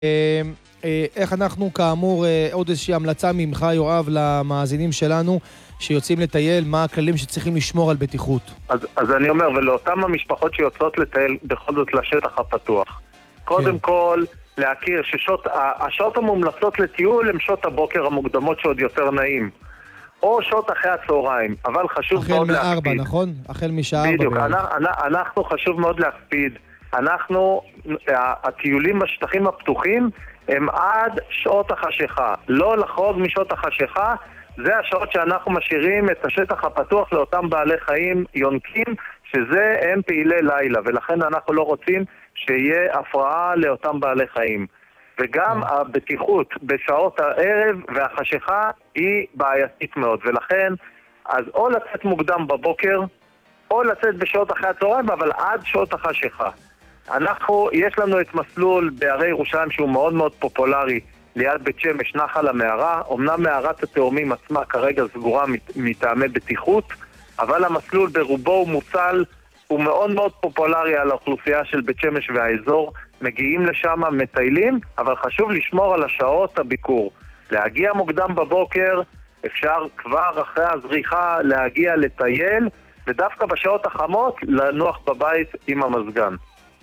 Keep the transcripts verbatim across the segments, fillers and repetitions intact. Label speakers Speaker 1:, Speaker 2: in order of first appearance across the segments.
Speaker 1: איך אנחנו כאמור, עוד איזושהי המלצה ממך יואב למאזינים שלנו שיוצאים לטייל, מה הכללים שצריכים לשמור על בטיחות?
Speaker 2: אז, אז אני אומר, ולאותם המשפחות שיוצאות לטייל בכל זאת לשטח הפתוח, קודם כל להכיר ששעות, השעות המומלצות לטיול הם שעות הבוקר המוקדמות שעוד יותר נעים, או שעות אחרי הצהריים, אבל חשוב מאוד להקפיד.
Speaker 1: החל מארבע, נכון? החל משעה ארבע.
Speaker 2: בדיוק, אנחנו חשוב מאוד להקפיד. אנחנו, הטיולים בשטחים הפתוחים הם עד שעות החשיכה, לא לחרוג משעות החשיכה. זה השעות שאנחנו משאירים את השטח הפתוח לאותם בעלי חיים יונקים, שזה הם פעילי לילה, ולכן אנחנו לא רוצים שיהיה הפרעה לאותם בעלי חיים. וגם הבטיחות בשעות הערב והחשיכה היא בעייתית מאוד, ולכן אז או לצאת מוקדם בבוקר או לצאת בשעות אחרי הצהריים, אבל עד שעות החשיכה. אנחנו, יש לנו את מסלול בערי ירושלים שהוא מאוד מאוד פופולרי ליד בית שמש, נחל המערה. אמנם מערת התאומים עצמה כרגע סגורה מטעמי בטיחות, אבל המסלול ברובו הוא מוצל, הוא מאוד מאוד פופולרי על האוכלוסייה של בית שמש והאזור. מגיעים לשם, מטיילים, אבל חשוב לשמור על השעות הביקור. להגיע מוקדם בבוקר, אפשר כבר אחרי הזריחה להגיע לטייל, ודווקא בשעות החמות לנוח בבית עם המזגן.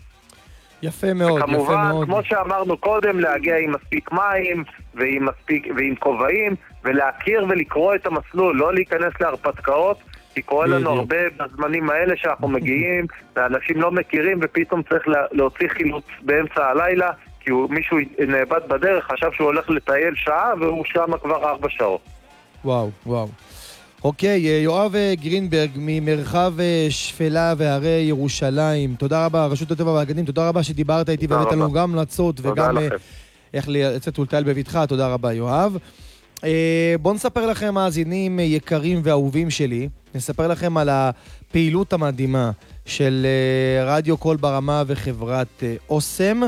Speaker 1: יפה מאוד,
Speaker 2: וכמובן,
Speaker 1: יפה מאוד.
Speaker 2: כמו שאמרנו קודם, להגיע עם מספיק מים ועם מספיק ועם כובעים, ולהכיר ולקרוא את המסלול, לא להיכנס להרפתקאות, כי קורה לנו הרבה בזמנים האלה שאנחנו מגיעים, ואנשים לא מכירים, ופתאום צריך להוציא חילוץ באמצע הלילה, כי מישהו נאבד בדרך, חשב שהוא הולך לטייל שעה, והוא שם כבר ארבע שעות.
Speaker 1: וואו, וואו. אוקיי, יואב גרינברג ממרחב שפלה והרי ירושלים, תודה רבה, רשות הטבע והגנים, תודה רבה שדיברת איתי והבאת לנו גם המלצות וגם איך לצאת ולטייל בביתך, תודה רבה יואב. בואו נספר לכם, מאזינים יקרים ואהובים שלי, נספר לכם על הפעילות המדהימה של רדיו קול ברמה וחברת אוסם.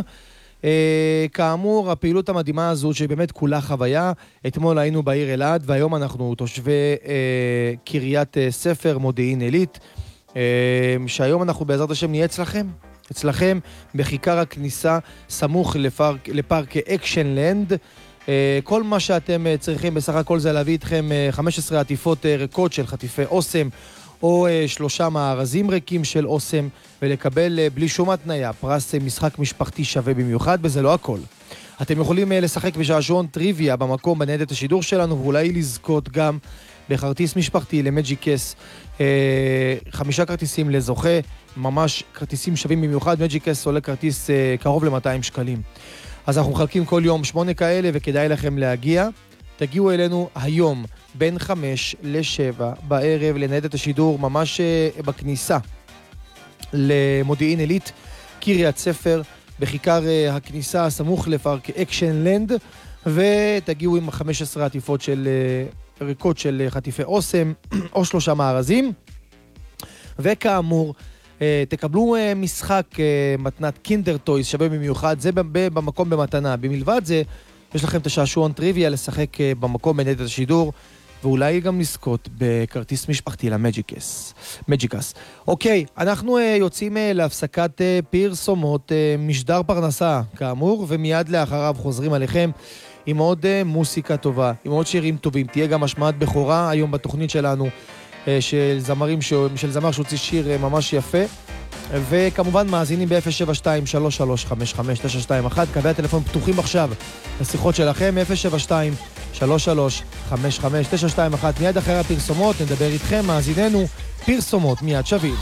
Speaker 1: כאמור, הפעילות המדהימה הזו שבאמת כולה חוויה. אתמול היינו בעיר אלעד, והיום אנחנו תושבי קריית ספר מודיעין עילית, שהיום אנחנו בעזרת השם נהיה אצלכם אצלכם בכיכר הכניסה סמוך לפארק, לפארק אקשן לנד. כל מה שאתם צריכים בסך הכל זה להביא איתכם חמש עשרה עטיפות ריקות של חטיפי אוסם, או שלושה מארזים ריקים של אוסם, ולקבל בלי שום התניה פרס משחק משפחתי שווה במיוחד. וזה לא הכל, אתם יכולים לשחק בשעשועון טריוויה במקום בניידת השידור שלנו, ואולי לזכות גם בכרטיס משפחתי למג'יקס, חמישה כרטיסים לזוכה, ממש כרטיסים שווים במיוחד. מג'יקס עולה כרטיס קרוב ל-מאתיים שקלים. אז אנחנו מחלקים כל יום שמונה כאלה, וכדאי לכם להגיע. תגיעו אלינו היום בין חמש לשבע בערב לניידת השידור, ממש בכניסה למודיעין עילית, קריית ספר, בכיכר הכניסה סמוך לפארק אקשן לנד, ותגיעו עם חמש עשרה עטיפות של ריקות של חטיפי אוסם או שלושה מארזים. וכאמור, תקבלו משחק מתנת קינדר טויז שווה במיוחד, זה במקום במתנה. במלבד זה יש לכם את השעשועון טריוויה לשחק במקום בניידת השידור, ואולי גם לזכות בכרטיס משפחתי למג'יקס. מג'יקס. אוקיי, אנחנו יוצאים להפסקת פרסומות, משדר פרנסה כאמור, ומיד לאחריו חוזרים עליכם עם עוד מוסיקה טובה, עם עוד שירים טובים. תהיה גם השמעת בכורה היום בתוכנית שלנו של זמרים, של זמר שהוציא שיר ממש יפה. וכמובן מאזינים ב-אפס שבע שתיים שלוש שלוש חמש חמש תשע שתיים אחת, קווי הטלפון פתוחים עכשיו לשיחות שלכם, אפס שבע שתיים שלוש שלוש חמש חמש תשע שתיים אחת. מיד אחרי הפרסומות נדבר איתכם, מאזיננו, פרסומות מיד שווים.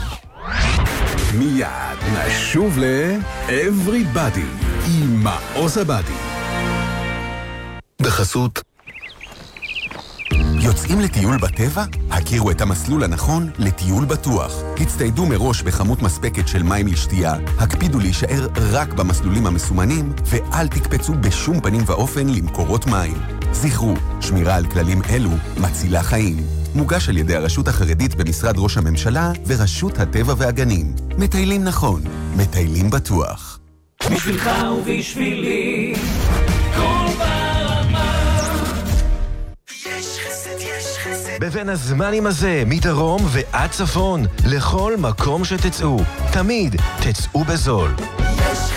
Speaker 3: מיד נשוב ל-Everybody עם מעוז הבדי. בחסות יוצאים לטיול בטבע? הכירו את המסלול הנכון לטיול בטוח. הצטיידו מראש בכמות מספקת של מים לשתייה, הקפידו להישאר רק במסלולים המסומנים, ואל תקפצו בשום פנים ואופן למקורות מים. זכרו, שמירה על כללים אלו מצילה חיים. מוגש על ידי הרשות החרדית במשרד ראש הממשלה ורשות הטבע והגנים. מטיילים נכון, מטיילים בטוח.
Speaker 4: בשבילך ובשבילי כל
Speaker 5: בבין הזמנים הזה, מדרום ועד צפון, לכל מקום שתצאו, תמיד תצאו בזול.